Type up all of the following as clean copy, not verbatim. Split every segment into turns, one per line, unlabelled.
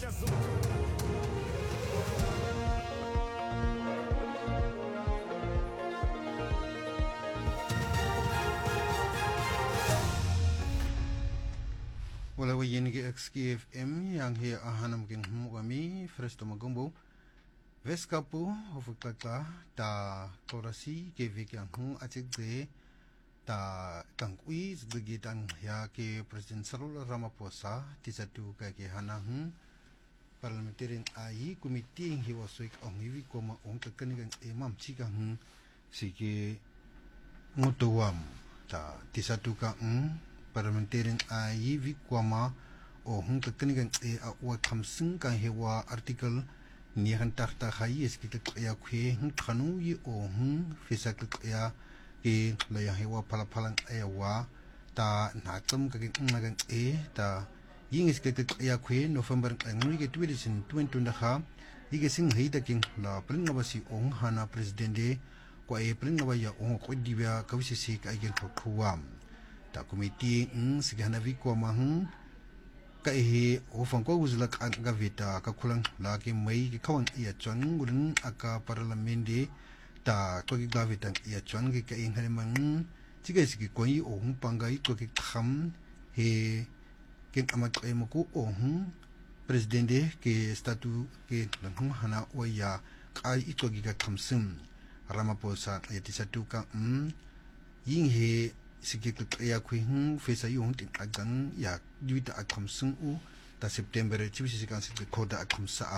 Wala wa yenige XKFM yang he ahanam king mugami fresto magumbo veskapu ofukaka ta korasi ke vikang hu achigde ta tangui zgi tang ya ke President Cyril Ramaphosa tisatu ka ke hanang parliamentarian ai committee he wasik ongiwi koma ong kakanigang emam chikang sige ngotowam ta tisatu ka parliamentarian ai vikwama o hung kakanigan a wa kamsing ka hewa article ni han takta khai eskita ya khwe hung khanu yi o hung fisak ya ke la ya hewa palapalang ayawa ta natam ka ngagan ta ying eskita ya khwe November ngui ke 2020 ha yige sing heida king la pringabasi ong hana president de ko e pringabaya ong ko dibya kawisi se ka igen thuwam ta committee sigana vi ko mahung ka he ofang ko uzla ka gavita ka khulang la ke mai ke khawang ya chon gurin aka parliament de ta ko ki gavita ya chon ke ing hare mang chige sigi ko yi o hung pangai ko ki kham he ke amat ko mo ko o hung president de ke statu ke lang hana o ya kai ito gi ka khamsim Ramaphosa ya tisatu ka ying he sikik ya khwing fesa yung tin agang ya duita akamsung u ta September chibisi sikan sikik koda akamsa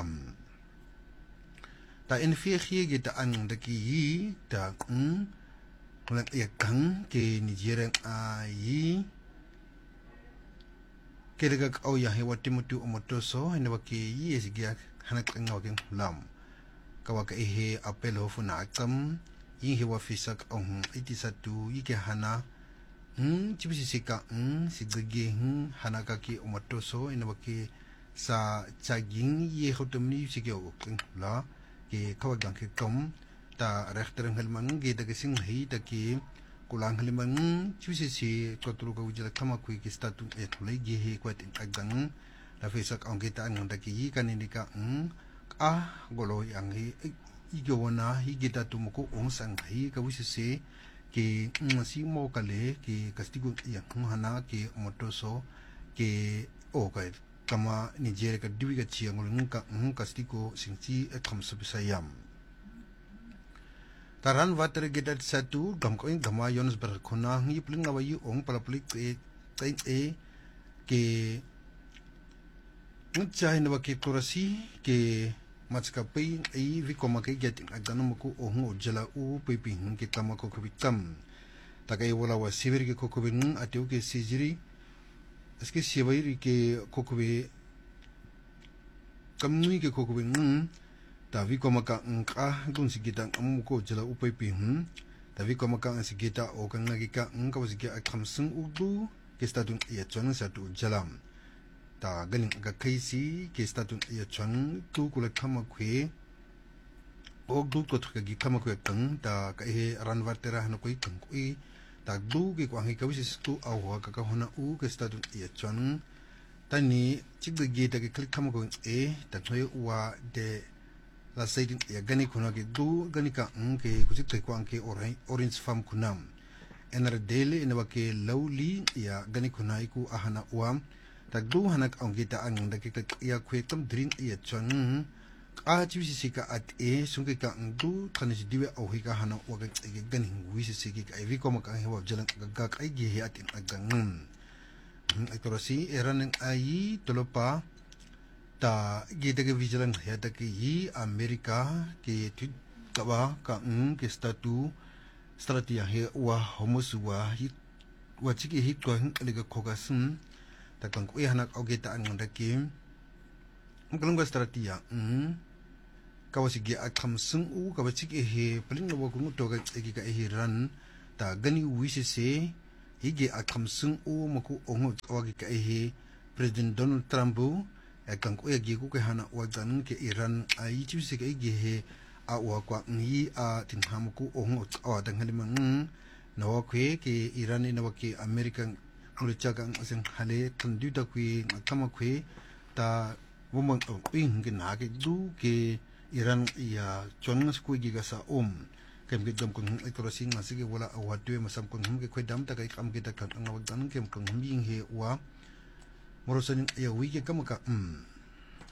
ta enfi khie gita ang daki yi ta kulang ya kang ke Nigeria ai kerega au ya he watimutu omotoso ene wake yi esigia hanak ngawking lam kawaka ehe apel hofuna akam yin he wafisak ong itisatu yike hana chibisi sika sigge hanaka ki omatoso inabaki sa chaging ye hotomni sige o la ke kawagang ke kom ta rekterang halmang ge daga sing hi taki kulang halmang chibisi si kotru ka ujala kama kui ki statu et lay ge he kwat agang la fesak ang kita ang daki yi kaninika golo yang hi igwana hi gita tumuko ong sang hi ka wisi se ke si mo kale ke castigo ya hana ke motoso ke o ka kama Nigeria ka diwiga chiangol ka castigo singchi kamsubisayam taran water gedat satu gamko gama Jonas berkona ngi pling ngawayi ong palaplik e ke ngchai na ke kurasi ke matska pay ai vi koma ke getting agano ko o jala u pepi ke tama ko kubitam takai wala wa sibir ke kokobin atiu ke sijiri eske sibairi ke kokobe kamnui ke kokobin ta vi koma ka nka gun sigita amu ko jala u pepi ta vi koma ka sigita o kan ngagi ka nka wasige akamsung udu ke statun ya chon satu jalam ta galing ga kaisi ke statun ya chon tu kula khama khwe og du ko thka gi khama khwe tang ta ka he ran watera hana koi tang koi ta du ge kwang ka wisi stu aw ka ka hona u ke statun ya chon tani chig ge ta ke klik khama ko ta thoi wa de la saidin ya gani khuna ge du gani ka ke ku chik kwang ke orange farm kunam enar dele ina wa ke lowly ya gani khuna iku ahana uam tagdu hanak ang kita ang dakik ya kwetam drink ya chon chibisi sika at sungke ka du thanis diwe au hika hana waga ganing wisi siki ka evi koma ka hewa jalan gagak ai ge atin agang aktorasi eran ai tolopa ta ge de vigilan ya ta ki yi Amerika ke tu kawa ka ke statu strategia he wa homosuwa hi wa chiki hit ko lega khogasun takang ko hanak ogeta ang ndakim ngkalungga strategia kawasigi akham sung u kawachiki he pling no ko to ga egi ka he ran ta gani wisi se hige akham sung u mako ongo wagi ka he President Donald Trump akang ko egi ko ke hana wagan ke Iran ai chisi ka egi he a wa kwa ngi a tinham ko ongo awa dang halimang no kwe ke Iran ni no ke American ulichagang asing hale tanduda kwi kama kwi ta wumang ping ke na ke du ke Iran ya chon ngas ku gi ga sa kem ke dam kong ai toro sing ngasige wala awat de masam kong ke khoi dam ta kai kam ke ta kan ngawak dan kem kong ying he wa morosan ya wi ke kam ka